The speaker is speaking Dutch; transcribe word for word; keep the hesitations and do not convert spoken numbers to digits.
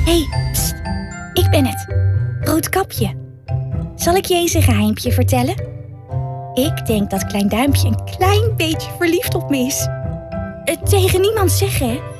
Hé, hey, pst, ik ben het. Roodkapje. Zal ik je eens een geheimpje vertellen? Ik denk dat Klein Duimpje een klein beetje verliefd op me is. Uh, tegen niemand zeggen, hè?